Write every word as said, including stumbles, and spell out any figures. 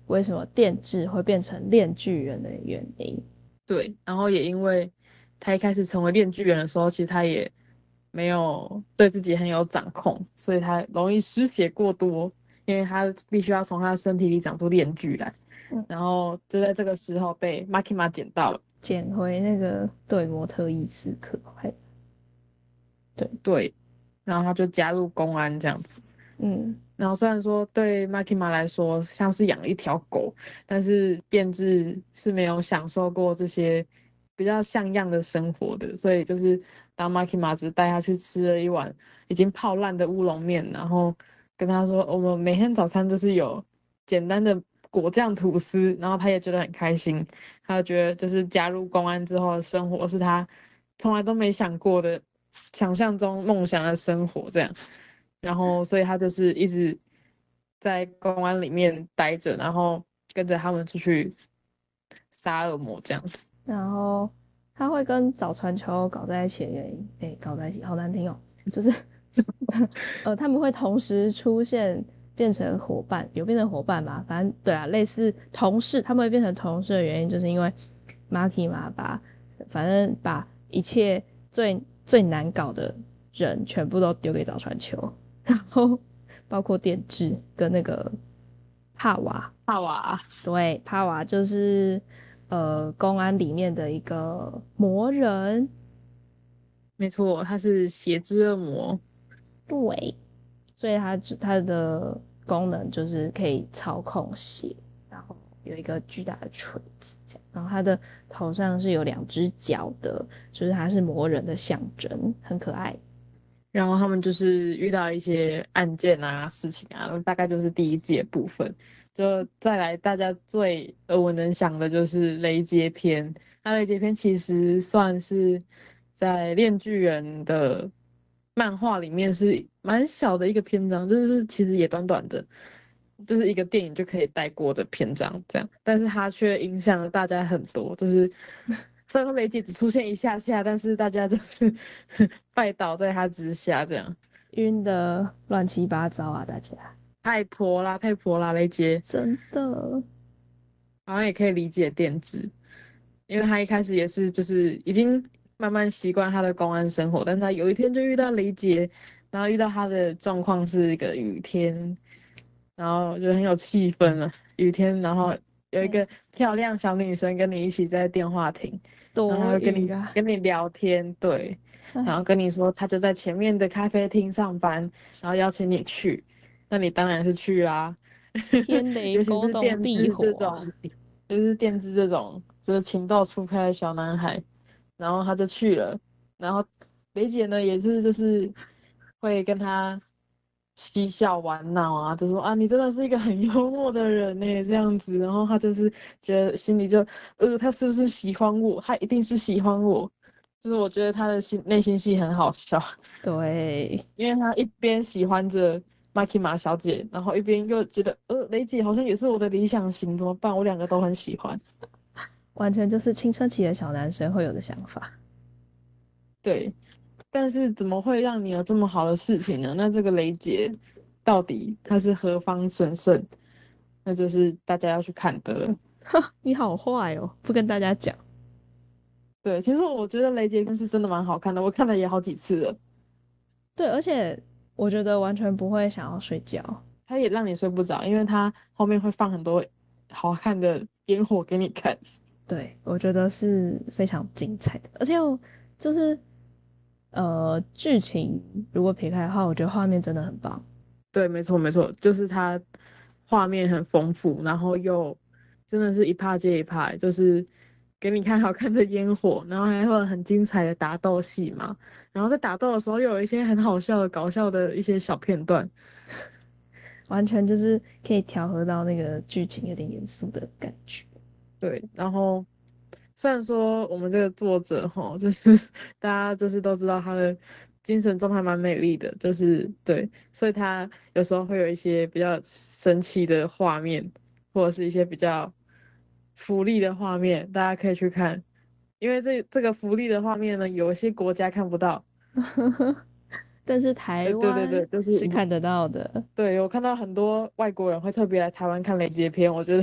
为什么电治会变成链锯人的原因。 对，然后也因为他一开始成为链锯人的时候，其实他也没有对自己很有掌控，所以他容易失血过多，因为他必须要从他的身体里长出链锯来， 嗯， 然后就在这个时候被 Makima 捡到了。 捡回那个对模特伊斯克，嘿，对， 对，然后他就加入公安这样子。 嗯， 然后虽然说对 Makima 来说像是养了一条狗，但是电治是没有享受过这些比较像样的生活的，所以就是当 Makima 只带他去吃了一碗已经泡烂的乌龙面，然后跟他说我们每天早餐就是有简单的果酱吐司，然后他也觉得很开心，他就觉得就是加入公安之后的生活是他从来都没想过的，想象中梦想的生活这样。然后所以他就是一直在公安里面待着，然后跟着他们出去杀恶魔这样子。 然后他会跟早川秋搞在一起的原因，哎，搞在一起好难听哦，就是呃，他们会同时出现变成伙伴，有变成伙伴吗？反正对啊，类似同事，他们会变成同事的原因，就是因为 Maki 嘛，把反正把一切最最难搞的人全部都丢给早川秋，然后包括电治跟那个帕瓦， 帕瓦， 对，帕瓦就是呃公安里面的一个魔人， 没错，他是血之恶魔。 对，所以它它的功能就是可以操控血，然后有一个巨大的锤子，这样，然后它的头上是有两只脚的，就是它是魔人的象征，很可爱。 然后他们就是遇到一些案件啊、事情啊，大概就是第一季的部分。就再来，大家最耳闻能详的就是雷杰篇。那雷杰篇其实算是在《链锯人》的漫画里面是蛮小的一个篇章，就是其实也短短的，就是一个电影就可以带过的篇章这样。但是它却影响了大家很多，就是虽然说雷杰只出现一下下，但是大家就是拜倒在他之下这样。 晕的乱七八糟啊，大家太婆啦，太婆啦，雷杰真的， 好像也可以理解电子，因为他一开始也是就是已经慢慢习惯他的公安生活，但是他有一天就遇到雷杰，然后遇到他的状况是一个雨天，然后就很有气氛了。雨天，然后有一对， 个漂亮小女生跟你一起在电话亭，然后她多会跟你雨啊， 跟你聊天，对，然哎， 后跟你说她就在前面的咖啡厅上班，然后邀请你去，那你当然是去啦。 天雷尤其是勾动电治这地火， 种，就是电治这种，就是情窦初开的小男孩，然后他就去了，然后雷姐呢也是就是会跟他嬉笑玩闹啊，就说啊你真的是一个很幽默的人呢这样子，然后他就是觉得心里就呃他是不是喜欢我？他一定是喜欢我，就是我觉得他的心内心戏很好笑。 对， 因为他一边喜欢着 Makima 小姐，然后一边又觉得，呃，雷姐好像也是我的理想型，怎么办？我两个都很喜欢。 完全就是青春期的小男生会有的想法。 对，但是怎么会让你有这么好的事情呢？那这个雷姐到底她是何方神圣？那就是大家要去看的了。 你好坏哦，不跟大家讲。 对，其实我觉得雷杰片是真的蛮好看的，我看了也好几次了。 对，而且我觉得完全不会想要睡觉。 它也让你睡不着，因为它后面会放很多好看的烟火给你看。 对，我觉得是非常精彩的，而且我就是呃，剧情如果撇开的话，我觉得画面真的很棒。 对，没错没错，就是它画面很丰富，然后又真的是一帕接一帕，就是给你看好看的烟火，然后还会有很精彩的打斗戏嘛，然后在打斗的时候又有一些很好笑的、搞笑的一些小片段。 完全就是可以调和到那个剧情有点严肃的感觉。 对，然后虽然说我们这个作者哈，就是大家就是都知道他的精神状态蛮美丽的，就是对，所以他有时候会有一些比较神奇的画面，或者是一些比较福利的画面，大家可以去看，因为这这个福利的画面呢，有一些国家看不到。 但是台湾对对对对，就是是看得到的。 对我看到很多外国人会特别来台湾看雷杰片，我觉得